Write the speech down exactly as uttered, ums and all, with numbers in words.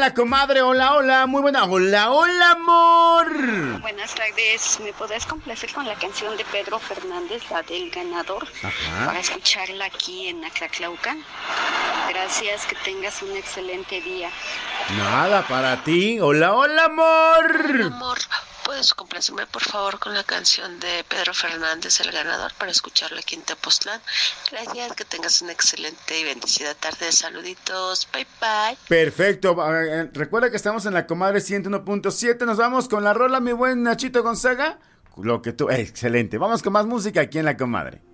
la comadre. Hola, hola, muy buena. Hola, hola, amor. Buenas tardes. ¿Me podés complacer con la canción de Pedro Fernández, la del ganador? Ajá. Para escucharla aquí en Aclaclauca. Gracias, que tengas un excelente día. Nada, para ti. Hola, hola, amor. Hola, amor. ¿Puedes complacerme, por favor, con la canción de Pedro Fernández, El Ganador, para escucharla aquí en Tepoztlán? Gracias, que tengas una excelente y bendecida tarde. Saluditos, bye, bye. Perfecto. Eh, Recuerda que estamos en la comadre ciento uno punto siete. Nos vamos con la rola, mi buen Nachito Gonzaga. Lo que tú... Excelente. Vamos con más música aquí en la comadre.